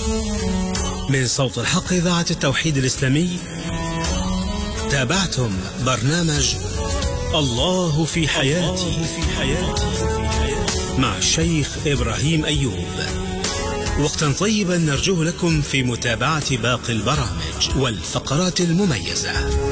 من صوت الحق إذاعة التوحيد الإسلامي، تابعتم برنامج الله في حياتي مع الشيخ إبراهيم أيوب. وقتا طيبا نرجوه لكم في متابعة باقي البرامج والفقرات المميزة.